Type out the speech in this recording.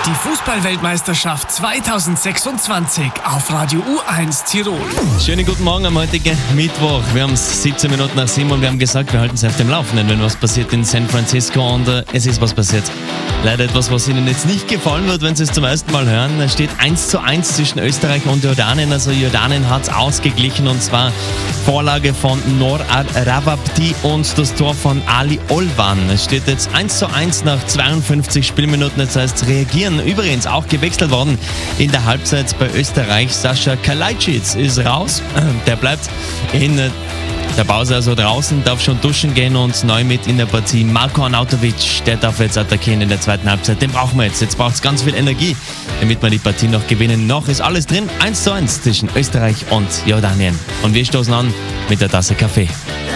Die Fußball-Weltmeisterschaft 2026 auf Radio U1 Tirol. Schönen guten Morgen am heutigen Mittwoch. Wir haben es 17 Minuten nach 7 und wir haben gesagt, wir halten es auf dem Laufenden, wenn was passiert in San Francisco, und es ist was passiert. Leider etwas, was Ihnen jetzt nicht gefallen wird, wenn Sie es zum ersten Mal hören. Es steht 1:1 zwischen Österreich und Jordanien. Also Jordanien hat es ausgeglichen, und zwar Vorlage von Noor Ravabti und das Tor von Ali Olvan. Es steht jetzt 1:1 nach 52 Spielminuten. Das heißt, reagieren. Übrigens auch gewechselt worden in der Halbzeit bei Österreich. Sascha Kalajdzic ist raus. Der bleibt in der Pause also draußen, darf schon duschen gehen, und neu mit in der Partie Marko Arnautovic. Der darf jetzt attackieren in der zweiten Halbzeit. Den brauchen wir jetzt. Jetzt braucht es ganz viel Energie, damit wir die Partie noch gewinnen. Noch ist alles drin. 1:1 zwischen Österreich und Jordanien. Und wir stoßen an mit der Tasse Kaffee.